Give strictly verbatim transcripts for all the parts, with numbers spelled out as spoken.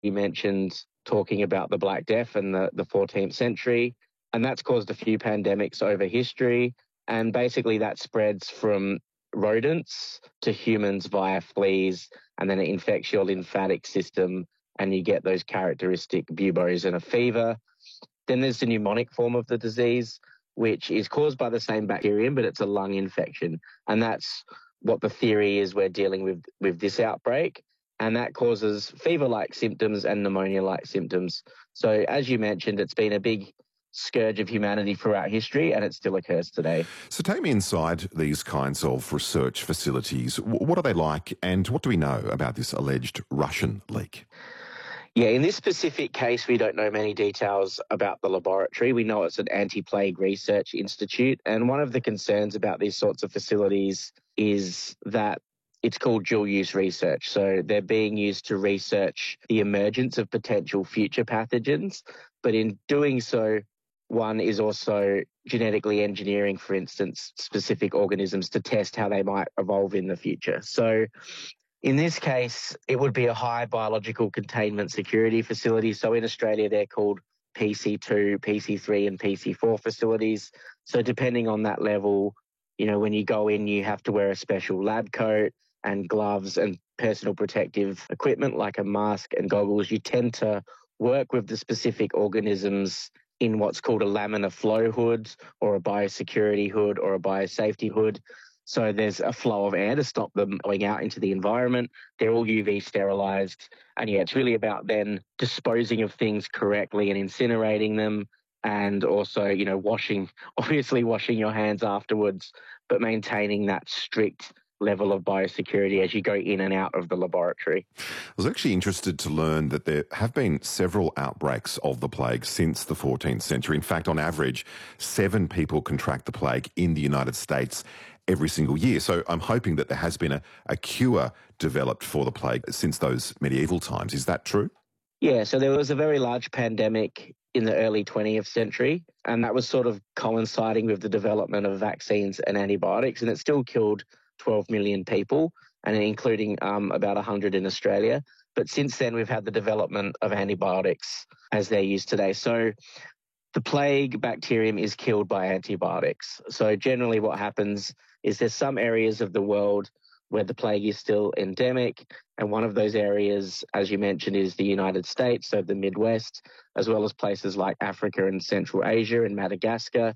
You mentioned talking about the Black Death in the, the fourteenth century, and that's caused a few pandemics over history. And basically that spreads from rodents to humans via fleas, and then it infects your lymphatic system, and you get those characteristic buboes and a fever. Then there's the pneumonic form of the disease, which is caused by the same bacterium, but it's a lung infection. And that's what the theory is we're dealing with with this outbreak. And that causes fever-like symptoms and pneumonia-like symptoms. So as you mentioned, it's been a big scourge of humanity throughout history, and it still occurs today. So take me inside these kinds of research facilities. What are they like, and what do we know about this alleged Russian leak? Yeah, in this specific case, we don't know many details about the laboratory. We know it's an anti-plague research institute, and one of the concerns about these sorts of facilities is that it's called dual-use research. So they're being used to research the emergence of potential future pathogens, but in doing so, one is also genetically engineering, for instance, specific organisms to test how they might evolve in the future. So in this case, it would be a high biological containment security facility. So in Australia, they're called P C two, P C three and P C four facilities. So depending on that level, you know, when you go in, you have to wear a special lab coat and gloves and personal protective equipment like a mask and goggles. You tend to work with the specific organisms in what's called a laminar flow hood or a biosecurity hood or a biosafety hood. So there's a flow of air to stop them going out into the environment. They're all U V sterilised. And yeah, it's really about then disposing of things correctly and incinerating them, and also, you know, washing, obviously washing your hands afterwards, but maintaining that strict level of biosecurity as you go in and out of the laboratory. I was actually interested to learn that there have been several outbreaks of the plague since the fourteenth century. In fact, on average, seven people contract the plague in the United States every single year. So I'm hoping that there has been a, a cure developed for the plague since those medieval times. Is that true? Yeah, so there was a very large pandemic in the early twentieth century, and that was sort of coinciding with the development of vaccines and antibiotics, and it still killed twelve million people, and including um, about one hundred in Australia. But since then, we've had the development of antibiotics as they're used today. So the plague bacterium is killed by antibiotics. So generally what happens is there's some areas of the world where the plague is still endemic, and one of those areas, as you mentioned, is the United States, so the Midwest, as well as places like Africa and Central Asia and Madagascar.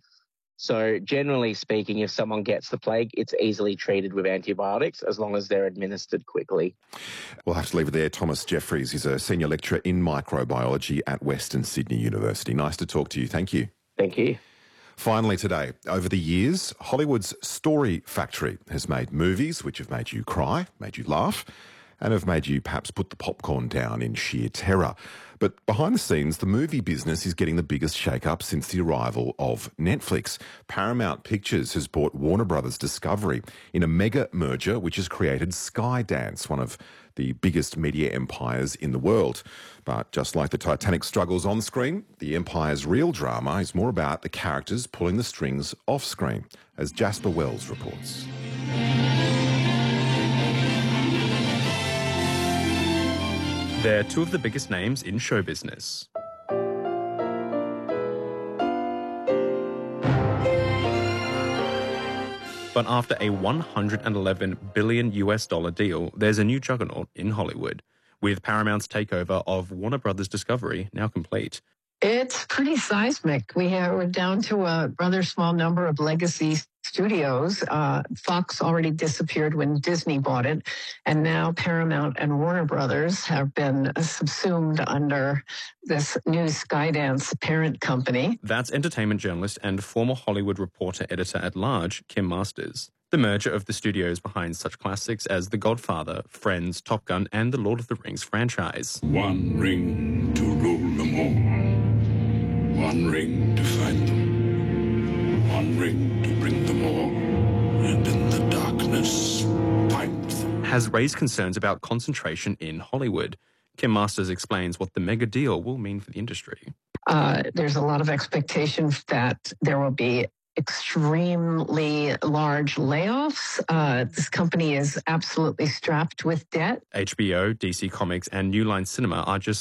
So generally speaking, if someone gets the plague, it's easily treated with antibiotics as long as they're administered quickly. We'll have to leave it there. Thomas Jeffries is a senior lecturer in microbiology at Western Sydney University. Nice to talk to you. Thank you. Thank you. Finally today, over the years, Hollywood's Story Factory has made movies which have made you cry, made you laugh, and have made you perhaps put the popcorn down in sheer terror. But behind the scenes, the movie business is getting the biggest shake-up since the arrival of Netflix. Paramount Pictures has bought Warner Brothers Discovery in a mega merger which has created Skydance, one of the biggest media empires in the world. But just like the Titanic struggles on screen, the empire's real drama is more about the characters pulling the strings off screen, as Jasper Wells reports. They're two of the biggest names in show business. But after a one hundred eleven billion U S dollar deal, there's a new juggernaut in Hollywood, with Paramount's takeover of Warner Brothers Discovery now complete. It's pretty seismic. We have, we're down to a rather small number of legacy studios. Uh, Fox already disappeared when Disney bought it, and now Paramount and Warner Brothers have been subsumed under this new Skydance parent company. That's entertainment journalist and former Hollywood Reporter editor-at-large, Kim Masters. The merger of the studios behind such classics as The Godfather, Friends, Top Gun, and the Lord of the Rings franchise. One ring to rule them all. One ring to fight them. One ring to bring them all. And in the darkness, find them. Has raised concerns about concentration in Hollywood. Kim Masters explains what the mega deal will mean for the industry. Uh, there's a lot of expectation that there will be extremely large layoffs. Uh, this company is absolutely strapped with debt. H B O, D C Comics, and New Line Cinema are just